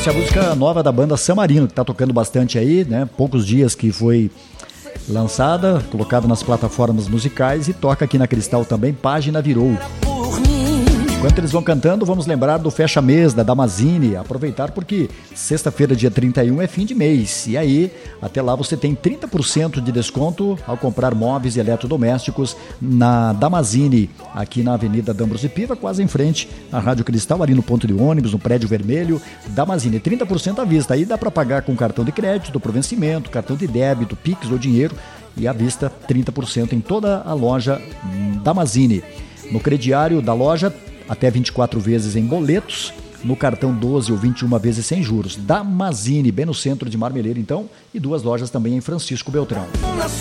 Essa é a música nova da banda Samarino, que está tocando bastante aí, né? Poucos dias que foi lançada, colocada nas plataformas musicais e toca aqui na Cristal também, Página Virou. Enquanto eles vão cantando, vamos lembrar do Fecha Mês da Damazini, aproveitar porque sexta-feira, dia 31, é fim de mês. E aí, até lá você tem 30% de desconto ao comprar móveis e eletrodomésticos na Damazini, aqui na Avenida D'Ambrosio Piva, quase em frente à Rádio Cristal, ali no ponto de ônibus, no prédio vermelho. Damazini, 30% à vista. Aí dá para pagar com cartão de crédito, por vencimento, cartão de débito, Pix ou dinheiro. E à vista, 30% em toda a loja Damazini. No crediário da loja, até 24 vezes em boletos, no cartão 12 ou 21 vezes sem juros. Damazini, bem no centro de Marmeleiro, então, e duas lojas também em Francisco Beltrão.